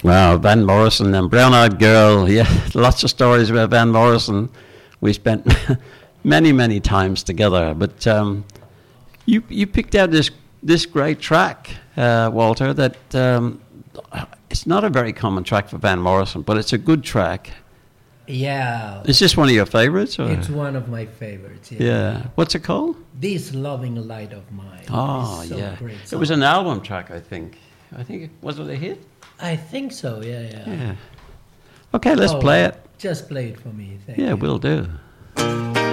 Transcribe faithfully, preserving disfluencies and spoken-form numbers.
Wow, Van Morrison and Brown Eyed Girl. Yeah, lots of stories about Van Morrison. We spent many, many times together. But um, you you picked out this this great track, uh, Walter. That um, it's not a very common track for Van Morrison, but it's a good track. Yeah. Is this one of your favorites? Or? It's one of my favorites. Yeah. Yeah. What's it called? This Loving Light of Mine. Oh, It's so yeah. great It was song. an album track, I think. I think it was it a hit? I think so. Yeah, yeah. Yeah. Okay, let's Oh, play it. Just play it for me. Thank Yeah, you. we'll do.